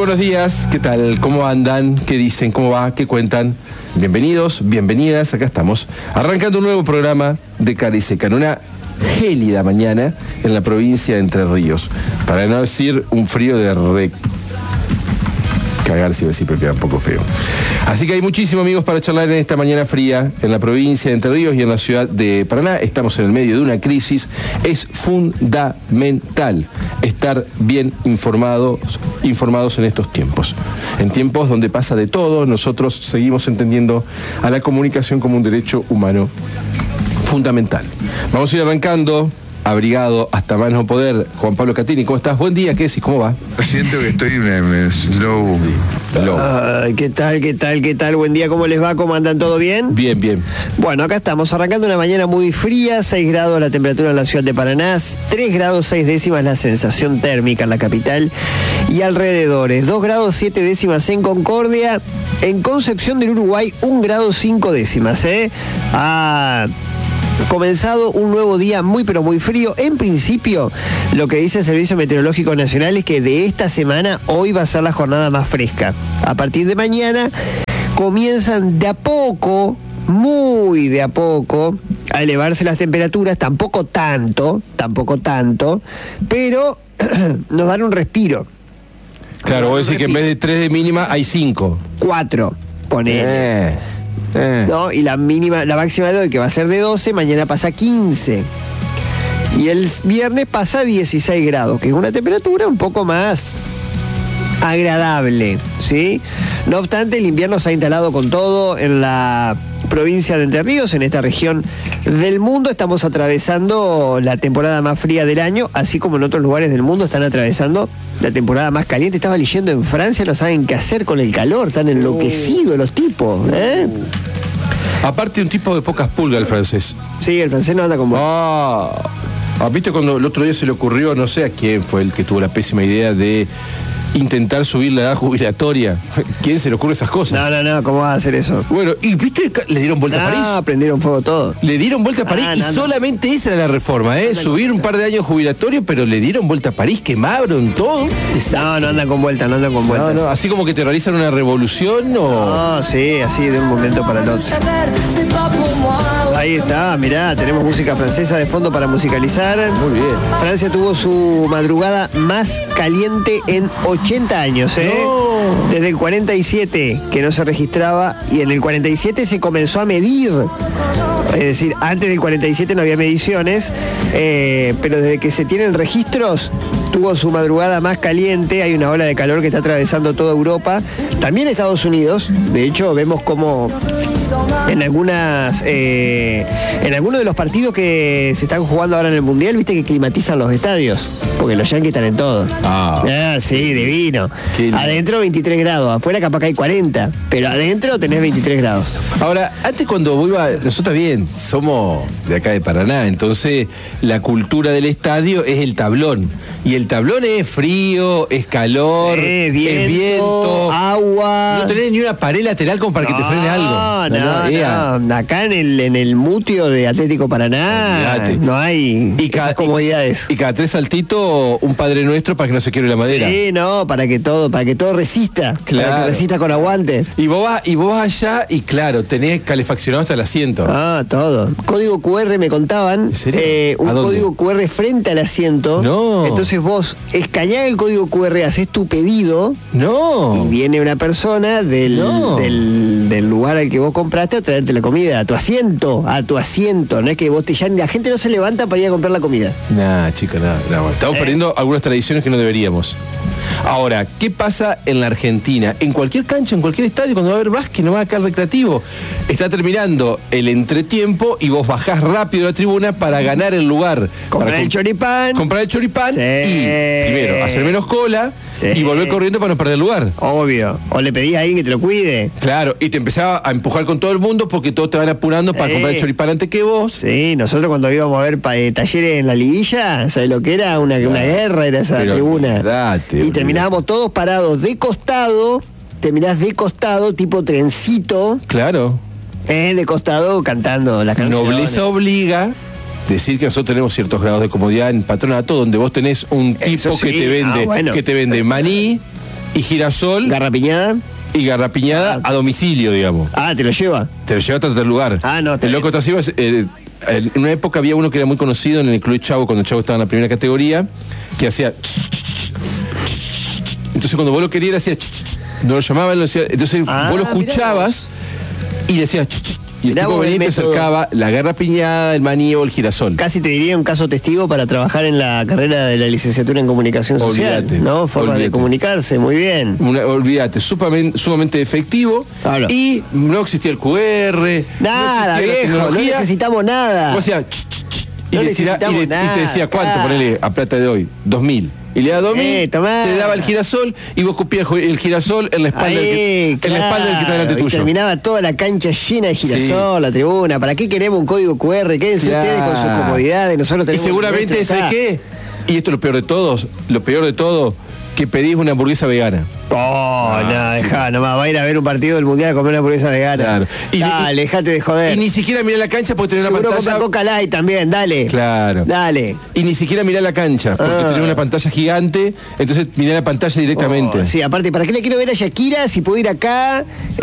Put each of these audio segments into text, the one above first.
buenos días, ¿qué tal? ¿Cómo andan? ¿Qué dicen? ¿Cómo va? ¿Qué cuentan? Bienvenidos, bienvenidas, acá estamos, arrancando un nuevo programa de Cara y Seca, en una gélida mañana en la provincia de Entre Ríos, para no decir un frío de cagar, si iba a decir, pero queda un poco feo. Así que hay muchísimos amigos para charlar en esta mañana fría en la provincia de Entre Ríos y en la ciudad de Paraná. Estamos en el medio de una crisis. Es fundamental estar bien informados en estos tiempos. En tiempos donde pasa de todo, nosotros seguimos entendiendo a la comunicación como un derecho humano fundamental. Vamos a ir arrancando. Abrigado hasta más no poder, Juan Pablo Catini, ¿cómo estás? Buen día, ¿qué decís? ¿Cómo va? Siento que estoy low. ¿Qué tal? Buen día, ¿cómo les va? ¿Cómo andan? ¿Todo bien? Bien, bien. Bueno, acá estamos, arrancando una mañana muy fría, 6 grados la temperatura en la ciudad de Paraná, 3 grados 6 décimas la sensación térmica en la capital y alrededores, 2 grados 7 décimas en Concordia, en Concepción del Uruguay, 1 grado 5 décimas, comenzado un nuevo día muy pero muy frío. En principio, lo que dice el Servicio Meteorológico Nacional es que de esta semana, hoy va a ser la jornada más fresca. A partir de mañana comienzan de a poco, muy de a poco, a elevarse las temperaturas, tampoco tanto, pero nos dan un respiro. Claro, vos decís que en vez de 3 de mínima hay 5. 4, ponele. ¿No? Y la máxima de hoy, que va a ser de 12, mañana pasa a 15. Y el viernes pasa a 16 grados, que es una temperatura un poco más agradable, ¿sí? No obstante, el invierno se ha instalado con todo en la provincia de Entre Ríos, en esta región del mundo. Estamos atravesando la temporada más fría del año, así como en otros lugares del mundo están atravesando la temporada más caliente. Estaba leyendo en Francia, no saben qué hacer con el calor, están enloquecidos los tipos, ¿eh? Aparte, un tipo de pocas pulgas el francés. Sí, el francés no anda como... ¿Viste cuando el otro día se le ocurrió, no sé a quién fue el que tuvo la pésima idea de intentar subir la edad jubilatoria? ¿Quién se le ocurre esas cosas? No, ¿cómo va a hacer eso? Bueno, y ¿viste? Le dieron vuelta a París. Prendieron fuego todo. Le dieron vuelta a París y solamente esa era la reforma, subir un par de años jubilatorio, pero le dieron vuelta a París, quemaron todo. No andan con vueltas, No, así como que te realizan una revolución o... No, sí, así de un momento para el otro. Ahí está, mirá, tenemos música francesa de fondo para musicalizar. Muy bien. Francia tuvo su madrugada más caliente en 80 años, No. Desde el 47, que no se registraba, y en el 47 se comenzó a medir. Es decir, antes del 47 no había mediciones, pero desde que se tienen registros, tuvo su madrugada más caliente. Hay una ola de calor que está atravesando toda Europa, también Estados Unidos. De hecho, vemos cómo en algunos de los partidos que se están jugando ahora en el Mundial, viste que climatizan los estadios, porque los yanquis están en todo. Sí, divino. Adentro 23 grados, afuera capaz que hay 40, pero adentro tenés 23 grados. Ahora, antes cuando iba, nosotros bien, somos de acá de Paraná, entonces la cultura del estadio es el tablón. Y el tablón es frío, es calor, es viento, agua. No tenés ni una pared lateral como para que te frene algo. No. Acá en el mutio de Atlético Paraná no hay esas comodidades. Y cada 3 saltitos, un Padre Nuestro para que no se quiebre la madera. Sí, para que todo resista. Claro. Para que resista con aguante. Y vos vas allá y claro, tenés calefaccionado hasta el asiento. Todo. Código QR me contaban. ¿En serio? Un código QR frente al asiento. No. Entonces vos escaneás el código QR, haces tu pedido. No. Y viene una persona del lugar al que vos compraste a traerte la comida, a tu asiento. No es que vos la gente no se levanta para ir a comprar la comida. Chica, nada. Estamos perdiendo algunas tradiciones que no deberíamos. Ahora, ¿qué pasa en la Argentina? En cualquier cancha, en cualquier estadio, cuando va a haber básquet, no va a quedar recreativo. Está terminando el entretiempo y vos bajás rápido a la tribuna para ganar el lugar. Comprar el choripán. Sí. Y primero, hacer menos cola. Sí. Y volver corriendo para no perder el lugar. Obvio. O le pedís a alguien que te lo cuide. Claro, y te empezaba a empujar con todo el mundo porque todos te van apurando para comprar el choripán antes que vos. Sí, nosotros cuando íbamos a ver talleres en la liguilla, ¿sabes lo que era? Una guerra era esa tribuna. Y terminábamos todos parados de costado. Terminás de costado, tipo trencito. Claro. De costado cantando las canciones. Nobleza obliga decir que nosotros tenemos ciertos grados de comodidad en patronato, donde vos tenés un tipo que te vende maní, y girasol Garrapiñada. y garrapiñada a domicilio, digamos. Ah, ¿te lo lleva? Te lo lleva a otro lugar. Ah, no, está El loco bien. en una época había uno que era muy conocido en el Club Chavo, cuando Chavo estaba en la primera categoría, que hacía... Entonces cuando vos lo querías, hacía... No lo llamaban, lo hacía... Entonces vos lo escuchabas y decías... Y el Mirá tipo vos venía y el te método. acercaba la garrapiñada, el maní o el girasol. Casi te diría un caso testigo para trabajar en la carrera de la licenciatura en comunicación social. Olvídate, ¿No? Forma de olvídate. comunicarse, muy bien. Olvídate, sumamente efectivo. Claro. Y no existía el QR. Nada, no existía la viejo, no tecnología. necesitamos nada. Vos hacías y, No le tira- necesitamos y te nada, decía cuánto, claro. ponele a plata de hoy, 2.000. Y le da 2.000, tomá. te daba el girasol y vos copías el girasol en la espalda, en la espalda del que está delante y tuyo. terminaba toda la cancha llena de girasol, la tribuna. ¿Para qué queremos un código QR? Quédense Claro. ustedes con sus comodidades. Nosotros Y tenemos seguramente, nuestro ¿sabes acá. qué? Y esto es lo peor de todo, que pedís una hamburguesa vegana. Oh, no, dejá nomás. Va a ir a ver un partido del Mundial a comer una hamburguesa vegana. Claro. Dale, dejate de joder. Y ni siquiera mirá la cancha porque tenés una Seguro pantalla. compra Coca Light también, dale. Claro. Dale. Y ni siquiera mirá la cancha, porque tenés una pantalla gigante, entonces mirá la pantalla directamente. Oh, sí, aparte, ¿para qué le quiero ver a Shakira si puedo ir acá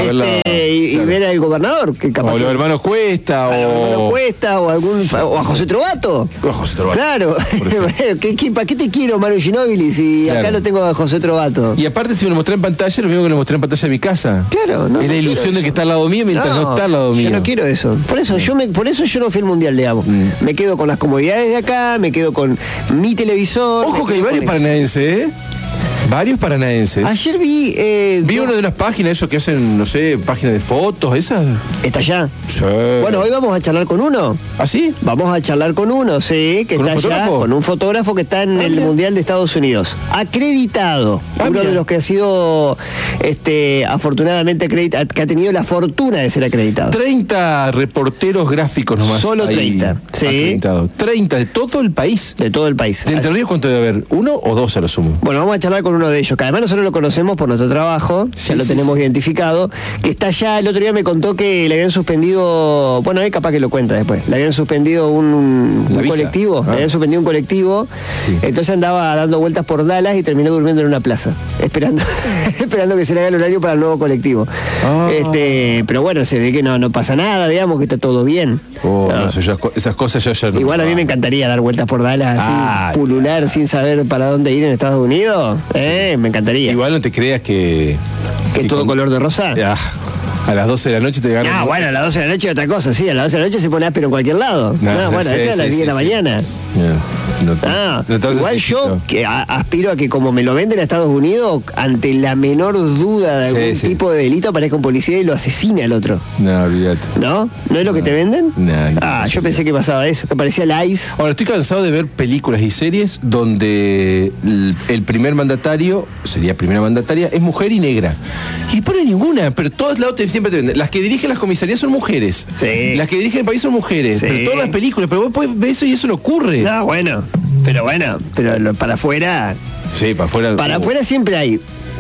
y claro. ver al gobernador? Que capaz O los hermanos Cuesta, a los hermanos Cuesta, o a José Trovato. O a José Trovato. Claro. ¿Para qué te quiero, Manu Ginóbili, si Claro. acá lo tengo a José Trovato? Y aparte, si me lo mostré en pantalla, lo mismo que lo mostré en pantalla de mi casa. Claro, no. Es la no ilusión quiero de que eso. está al lado mío mientras no está al lado mío. Yo no quiero eso. Por eso yo no fui al mundial, digamos. Me quedo con las comodidades de acá, me quedo con mi televisor. Ojo me que hay quedo varios con paranaenses, ¿eh? Varios paranaenses. Ayer vi. Vi una de las páginas, esos que hacen, no sé, páginas de fotos, esas. ¿Está allá? Sí. Bueno, hoy vamos a charlar con uno. ¿Ah, sí? Vamos a charlar con uno, sí, que ¿Con está un allá, fotógrafo? con un fotógrafo que está en el mira. Mundial de Estados Unidos. Acreditado. Ah, Uno mira. de los que ha sido, afortunadamente, acreditado, que ha tenido la fortuna de ser acreditado. 30 reporteros gráficos nomás. Solo ahí 30, sí. acreditados. 30 de todo el país. De todo el país. ¿De Entre Ríos cuánto debe haber? ¿Uno o dos a lo sumo? Bueno, vamos a charlar con uno de ellos, que además nosotros lo conocemos por nuestro trabajo, Sí, ya lo sí, tenemos sí. identificado, que está allá. El otro día me contó que le habían suspendido, bueno, él capaz que lo cuenta después, le habían suspendido un La visa. colectivo, Ah. le habían suspendido un colectivo, Sí. entonces andaba dando vueltas por Dallas y terminó durmiendo en una plaza, esperando esperando que se le haga el horario para el nuevo colectivo. Ah. Pero bueno, se ve que no pasa nada, digamos, que está todo bien. Oh, No. no, esas cosas ya no. Igual a mí me encantaría dar vueltas por Dallas así, Ah, pulular sin saber para dónde ir en Estados Unidos. Me encantaría. Igual no te creas que ¿Que todo color de rosa? Ah, a las 12 de la noche te agarran. Ah, bueno, a las 12 de la noche es otra cosa, sí, a las 12 de la noche se pone áspero en cualquier lado. No, Bueno, sí, esta es a las sí, 10 de la sí, sí. mañana. Igual yo que aspiro a que como me lo venden a Estados Unidos, ante la menor duda de Sí, algún sí. tipo de delito aparezca un policía y lo asesine al otro. No, olvídate. ¿No? ¿No es lo que te venden? No, Yo pensé que pasaba eso, que parecía el ICE. Ahora, estoy cansado de ver películas y series donde el primer mandatario, sería primera mandataria, es mujer y negra. Y ponen ninguna, pero todos lados siempre te venden. Las que dirigen las comisarías son mujeres. Sí. Las que dirigen el país son mujeres. Sí. Pero todas las películas, pero vos podés ver eso y eso no ocurre. No, bueno, pero para afuera. Sí, para afuera. Para afuera siempre hay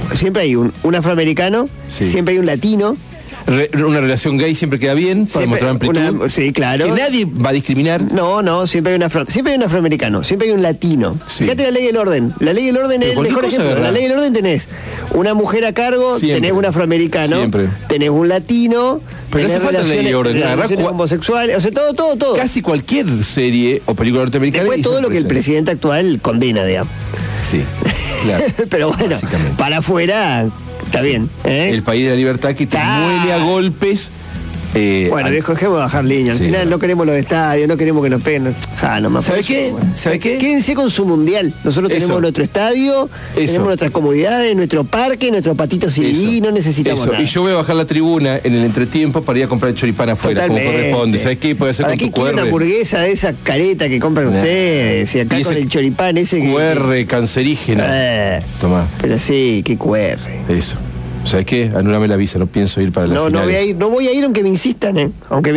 un afroamericano, Sí. siempre hay un latino. Una relación gay siempre queda bien para Siempre mostrar amplitud. sí, claro. Que nadie va a discriminar. No, siempre hay un afroamericano, siempre hay un latino. Sí. Fíjate la ley del orden. La ley del orden Pero es el cualquier mejor cosa ejemplo. agarrá. La ley del orden tenés una mujer a cargo, Siempre. tenés un afroamericano, Siempre. tenés un latino, Pero tenés hace falta ley de orden. Agarrá relaciones homosexuales, o sea, todo. Casi cualquier serie o película norteamericana. Después y todo lo que el sorpresa. presidente actual condena, digamos. Sí, claro. Pero bueno, Básicamente. para afuera está bien. ¿eh? El país de la libertad que te muele a golpes. Bueno, viejo, dejemos de bajar línea. Al Sí, final bueno. no queremos los estadios, no queremos que nos peguen. Nomás ¿Sabe por qué? eso, bueno. ¿Sabe qué? Quédense con su mundial. Nosotros Eso. tenemos nuestro estadio, tenemos nuestras comodidades, nuestro parque, nuestro patito Sirirí, no necesitamos Eso. nada. Y yo voy a bajar la tribuna en el entretiempo para ir a comprar el choripán afuera, como corresponde. ¿Sabes qué? Puede hacer ¿Para con qué tu quiere una QR. hamburguesa de esa careta que compran Nah. ustedes? Y acá Y con ese el choripán ese que... QR cancerígena. Tomá, Pero sí, qué QR. eso. ¿Sabes qué? Anulame la visa, no pienso ir para la No voy a ir aunque me insistan, aunque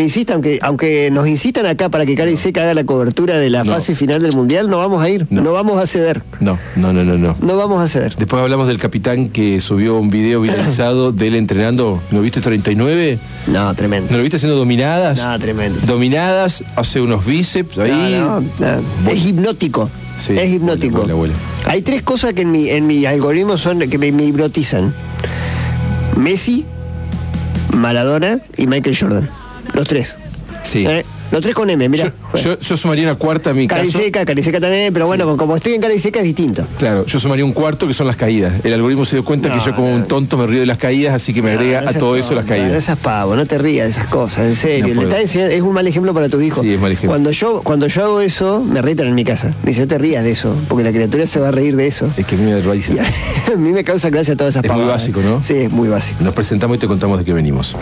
nos insistan acá para que Cara y Seca haga la cobertura de la fase final del mundial, no vamos a ir, no vamos a ceder. No. No vamos a ceder. Después hablamos del capitán que subió un video viralizado de él entrenando. ¿Lo viste 39? No, tremendo. ¿No lo viste haciendo dominadas? No, tremendo. Dominadas, hace unos bíceps ahí. No. Es hipnótico. Sí, es hipnótico. huele. Hay 3 cosas que en mi algoritmo son que me hipnotizan. Messi, Maradona y Michael Jordan. Los 3. Sí. Los 3 con M, mira. Yo sumaría una cuarta en mi caso. Cariseca también, pero bueno, como estoy en Cariseca es distinto. Claro, yo sumaría un cuarto que son las caídas. El algoritmo se dio cuenta que yo como un tonto me río de las caídas, así que me agrega a todo eso las caídas. No seas pavo, no te rías de esas cosas, en serio. No Le estás enseñando, es un mal ejemplo para tus hijos. Sí, es mal ejemplo. Cuando yo hago eso, me retan en mi casa. Me dicen, no te rías de eso, porque la criatura se va a reír de eso. Es que a mí me da A mí me causa gracia todas esas Es pavadas. muy básico, ¿no? Sí, es muy básico. Nos presentamos y te contamos de qué venimos.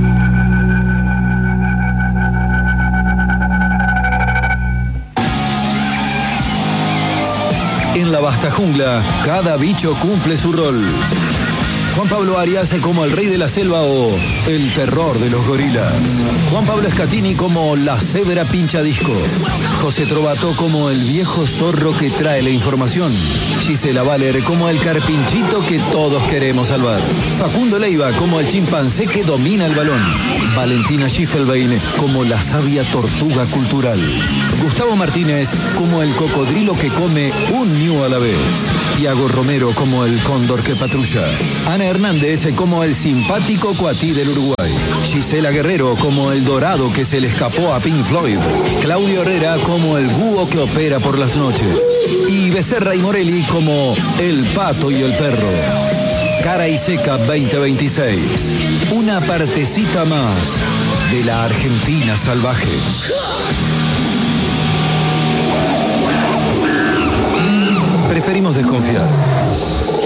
En la vasta jungla, cada bicho cumple su rol. Juan Pablo Arias como el rey de la selva o el terror de los gorilas. Juan Pablo Escatini como la cebra pincha disco. José Trovato como el viejo zorro que trae la información. Gisela Valer como el carpinchito que todos queremos salvar. Facundo Leiva como el chimpancé que domina el balón. Valentina Schiffelbein como la sabia tortuga cultural. Gustavo Martínez como el cocodrilo que come un ñu a la vez. Tiago Romero como el cóndor que patrulla. Ana Hernández como el simpático cuatí del Uruguay. Gisela Guerrero como el dorado que se le escapó a Pink Floyd. Claudio Herrera como el búho que opera por las noches. Y Becerra y Morelli como el pato y el perro. Cara y Seca 2026. Una partecita más de la Argentina salvaje. Preferimos desconfiar.